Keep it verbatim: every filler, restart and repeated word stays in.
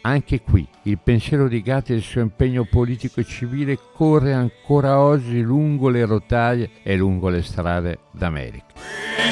Anche qui il pensiero di Gatti e il suo impegno politico e civile corre ancora oggi lungo le rotaie e lungo le strade d'America.